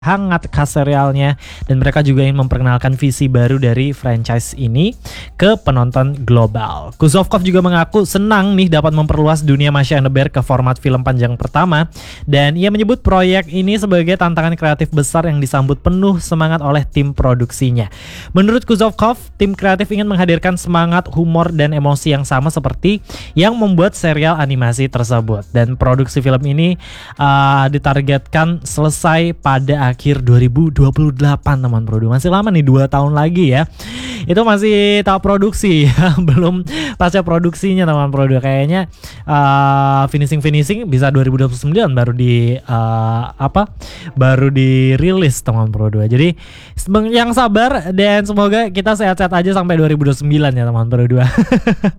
hangat khas serialnya, dan mereka juga ingin memperkenalkan visi baru dari franchise ini ke penonton global. Kuzovkov juga mengaku senang nih dapat memperluas dunia Masha and the Bear ke format film panjang pertama, dan ia menyebut proyek ini sebagai tantangan kreatif besar yang disambut penuh semangat oleh tim produksinya. Menurut Kuzovkov, tim kreatif ingin menghadirkan semangat, humor, dan emosi yang sama seperti yang membuat serial animasi tersebut, dan produksi film ini ditargetkan selesai pada akhir 2028 teman Produ. Masih lama nih, 2 tahun lagi ya. Itu masih tahap produksi ya, belum pasca produksinya teman Produ. Kayaknya finishing bisa 2029 baru dirilis teman Produ. Jadi yang sabar dan semoga kita sehat-sehat aja sampai 2029 ya teman Produ.